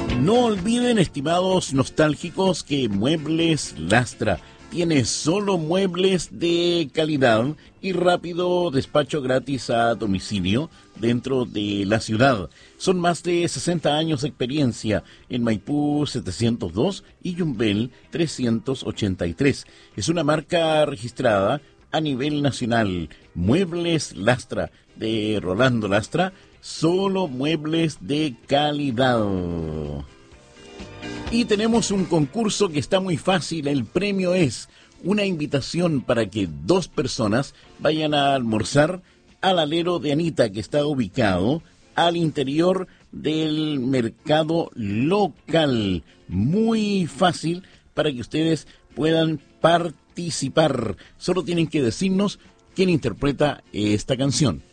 No olviden, estimados nostálgicos, que Muebles Lastra tiene solo muebles de calidad y rápido despacho gratis a domicilio dentro de la ciudad. Son más de 60 años de experiencia en Maipú 702 y Yumbel 383. Es una marca registrada a nivel nacional. Muebles Lastra, de Rolando Lastra, solo muebles de calidad. Y tenemos un concurso que está muy fácil. El premio es una invitación para que 2 personas vayan a almorzar al alero de Anita, que está ubicado al interior del mercado local. Muy fácil para que ustedes puedan participar. Solo tienen que decirnos quién interpreta esta canción.